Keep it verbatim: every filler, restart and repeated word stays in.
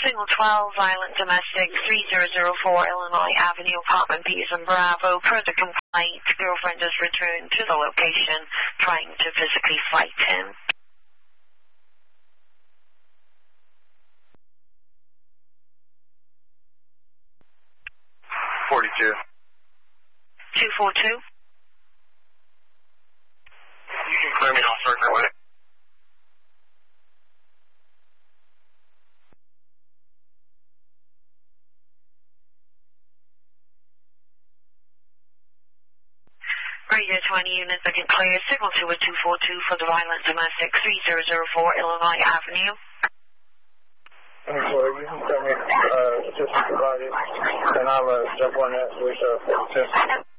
Signal twelve, violent domestic, three zero zero four Illinois Avenue, apartment B is in Bravo. Per the complaint, girlfriend has returned to the location, trying to physically fight him. forty-two. two four two. You can clear me off Circuit Way. Radio twenty units are clear. Signal two two four two for the violent domestic, three zero zero four Illinois Avenue. I'm sorry, you can tell me, uh, just provided, and I'll uh, jump on that with, uh,